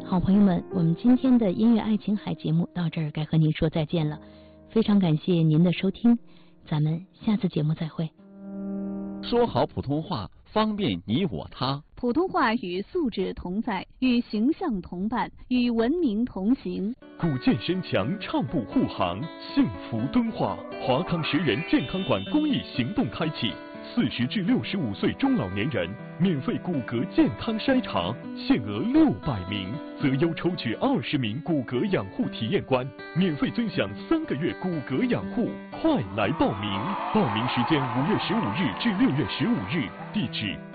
好朋友们，我们今天的音乐爱琴海节目到这儿该和您说再见了，非常感谢您的收听，咱们下次节目再会。 说好普通话，方便你我他。 普通话与素质同在，与形象同伴，与文明同行。 古建深墙，畅步护航，幸福敦化。华康10人健康馆公益行动开启，40至65岁中老年人免费骨骼健康筛查，限额600名，择优抽取20名骨骼养护体验官，免费尊享3个月骨骼养护。快来报名！报名时间5月15日至6月15日，地址